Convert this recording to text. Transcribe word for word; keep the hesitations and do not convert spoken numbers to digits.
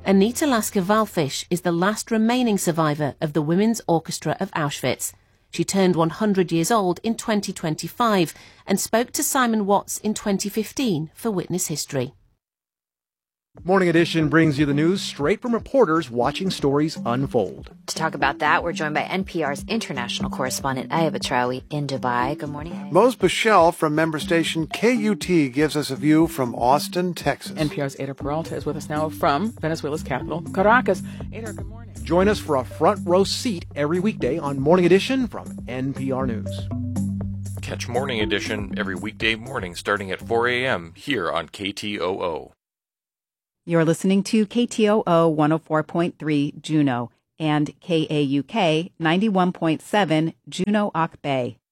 Anita Lasker-Wallfisch is the last remaining survivor of the Women's Orchestra of Auschwitz. She turned one hundred years old in twenty twenty-five and spoke to Simon Watts in twenty fifteen for Witness History. Morning Edition brings you the news straight from reporters watching stories unfold. To talk about that, we're joined by N P R's international correspondent Ayaba Traoui in Dubai. Good morning. Mose Bichelle from member station K U T gives us a view from Austin, Texas. N P R's Ada Peralta is with us now from Venezuela's capital, Caracas. Ada, good morning. Join us for a front row seat every weekday on Morning Edition from N P R News. Catch Morning Edition every weekday morning starting at four a.m. here on K T O O. You're listening to K T O O one oh four point three Juneau and K A U K ninety-one point seven Juneau-Ock Bay.